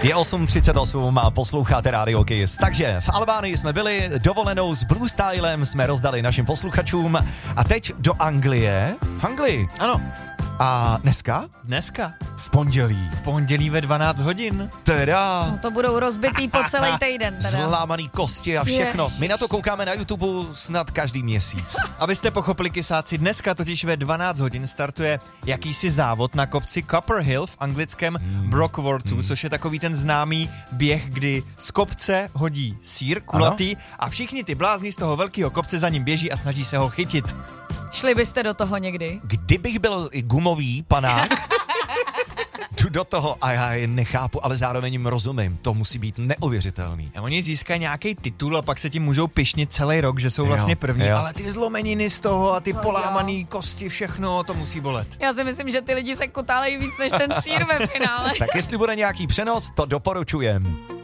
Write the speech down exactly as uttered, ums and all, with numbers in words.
Je osm třicet osm a posloucháte Radio Kiss. Takže v Albánii jsme byli, dovolenou s Blue Stylem jsme rozdali našim posluchačům a teď do Anglie. V Anglii. Ano. A dneska? Dneska. V pondělí. V pondělí ve dvanáct hodin. Teda. No to budou rozbitý po celý týden. Teda. Zlámaný kosti a všechno. Ježiš. My na to koukáme na YouTube snad každý měsíc. Abyste pochopili, kysáci, dneska totiž ve dvanáct hodin startuje jakýsi závod na kopci Copper Hill v anglickém hmm. Brockworthu, hmm. což je takový ten známý běh, kdy z kopce hodí sýr kulatý ano? a všichni ty blázni z toho velkého kopce za ním běží a snaží se ho chytit. Šli byste do toho někdy? Kdybych byl gumový panák, jdu do toho a já je nechápu, ale zároveň jim rozumím. To musí být neuvěřitelný. A oni získají nějaký titul a pak se tím můžou pyšnit celý rok, že jsou vlastně první, jo. ale ty zlomeniny z toho a ty no, polámaný jo. kosti, všechno, to musí bolet. Já si myslím, že ty lidi se kutálejí víc než ten sýr ve finále. Tak jestli bude nějaký přenos, to doporučujem.